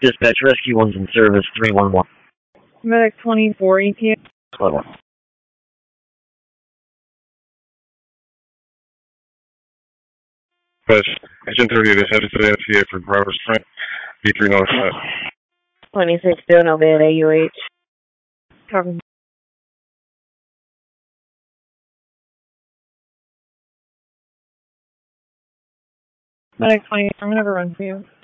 Dispatch, Rescue 1's in service, 311. Medic 24 ETA. Level. Push. Engine 30 to head to the FTA for driver's print. B3 notified. 26 doing over at AUH. Copy. Medic 20, I'm gonna have a run for you.